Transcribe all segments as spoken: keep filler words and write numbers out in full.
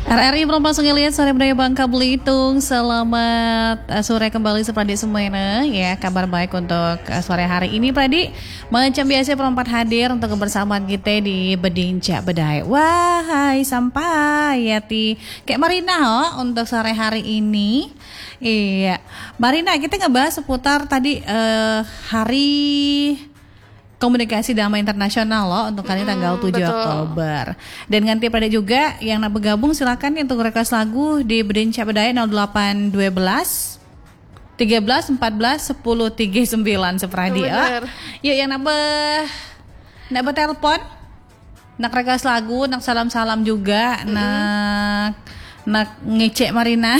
R R I Pelumpang Sungai Liat, sore budaya Bangka Belitung. Selamat uh, sore kembali seperti semuanya. Ya, kabar baik untuk uh, sore hari ini, Pradi. Macam biasa perempat hadir untuk kebersamaan kita di Bedinca Bedai. Wahai sampai ya ti kayak Marina ho untuk sore hari ini. Iya, Marina, kita ngebahas seputar tadi uh, hari Komunikasi Damai Internasional loh untuk kali hmm, tanggal tujuh Oktober. Dan nanti pada juga yang nak bergabung silakan nih untuk request lagu di Bedinca Bedai nol delapan satu dua tiga belas empat belas sepuluh tiga puluh sembilan sepradi ya. Yuk yang nak be nak bertelepon, nak request lagu, nak salam-salam juga, mm-hmm. nak nak ngecek Marina.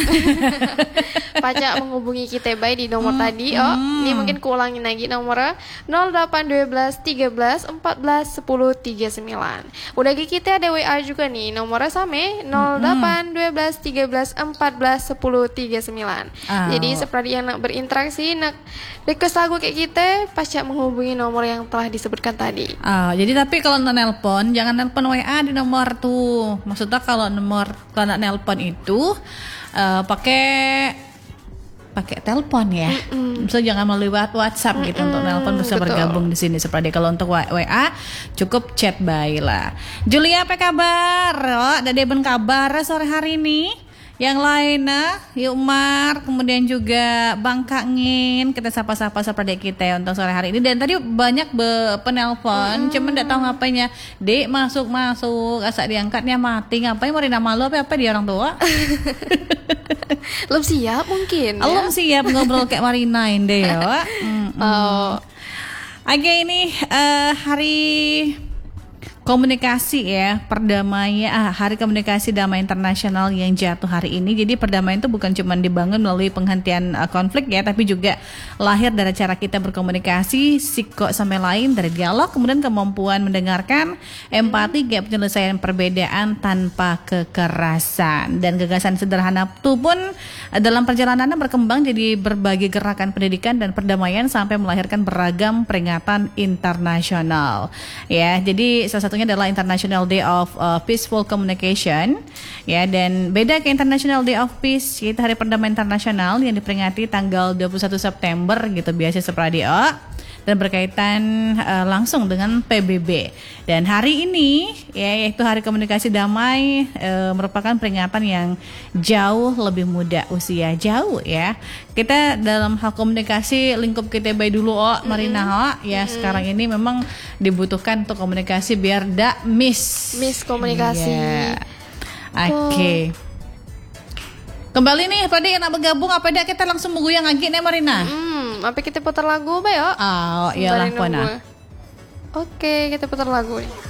Pajak menghubungi kita baik di nomor hmm, tadi. Oh, hmm. Ini mungkin kuulangin lagi nomornya nol delapan satu dua tiga belas empat belas sepuluh tiga puluh sembilan. Udah gitu kita ada W A juga nih. Nomornya sama nol delapan satu dua tiga belas empat belas sepuluh tiga puluh sembilan. Oh. Jadi seperti yang nak berinteraksi, nak request lagu kayak kita, pajak menghubungi nomor yang telah disebutkan tadi. Oh, jadi tapi kalau nak nelpon jangan nelpon W A di nomor tuh. Maksudnya kalau nomor kalau nak nelpon itu uh, pakai pakai telepon ya. Mm-mm. So jangan melalui WhatsApp Mm-mm. gitu untuk telepon bisa Betul. bergabung di sini seperti kalau untuk W A cukup chat baik lah. Julia apa kabar? Oh, ada deben kabar sore hari ini. Yang lain nah, Yumar, kemudian juga Bang Kangin, kita sapa-sapa seperti kita untuk sore hari ini. Dan tadi banyak be- penelpon, hmm. cuman enggak tahu ngapanya. Dek masuk-masuk, asal diangkatnya mati. Ngapain Marina malu apa-apa dia orang tua? Belum siap mungkin. Belum ya? siap ngobrol kayak Marina ini ya. Oh. Oke, ini uh, hari komunikasi ya, perdamaian, ah, Hari Komunikasi Damai Internasional yang jatuh hari ini. Jadi perdamaian itu bukan cuma dibangun melalui penghentian uh, konflik ya, tapi juga lahir dari cara kita berkomunikasi, sikap sama lain, dari dialog, kemudian kemampuan mendengarkan, empati, gap penyelesaian perbedaan tanpa kekerasan. Dan gagasan sederhana itu pun uh, dalam perjalanannya berkembang jadi berbagai gerakan pendidikan dan perdamaian sampai melahirkan beragam peringatan internasional. Ya, jadi salah satu adalah International Day of uh, Peaceful Communication ya, dan beda ke International Day of Peace yaitu Hari Perdamaian Internasional yang diperingati tanggal dua puluh satu September gitu biasa sepradio dan berkaitan uh, langsung dengan P B B. Dan hari ini ya yaitu Hari Komunikasi Damai uh, merupakan peringatan yang jauh lebih muda usia jauh ya. Kita dalam hal komunikasi lingkup kita by dulu oh Marina oh ya mm-hmm. sekarang ini memang dibutuhkan untuk komunikasi biar dak miss miss komunikasi. Yeah. Oke. Okay. Oh. Kembali nih pada yang nak bergabung apa dah kita langsung mengguyang lagi nih Marina. Hmm, apa kita putar lagu ba ya? Oh, iyalah pona. Oke, kita putar lagu nih.